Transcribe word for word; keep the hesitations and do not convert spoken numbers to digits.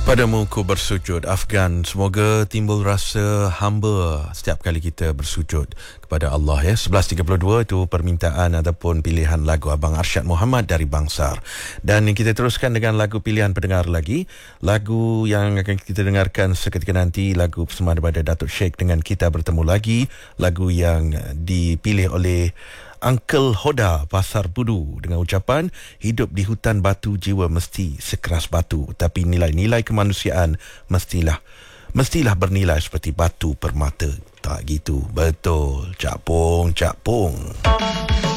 Padamu ku bersujud, Afgan. Semoga timbul rasa hamba setiap kali kita bersujud kepada Allah ya. sebelas tiga puluh dua itu permintaan ataupun pilihan lagu Abang Arsyad Muhammad dari Bangsar. Dan kita teruskan dengan lagu pilihan pendengar lagi. Lagu yang akan kita dengarkan seketika nanti, lagu persembahan daripada Datuk Sheikh dengan Kita Bertemu Lagi. Lagu yang dipilih oleh Uncle Hoda Pasar Budu dengan ucapan, hidup di hutan batu jiwa mesti sekeras batu, tapi nilai-nilai kemanusiaan mestilah mestilah bernilai seperti batu permata. Tak gitu, betul. Cak Pong, Cak Pong.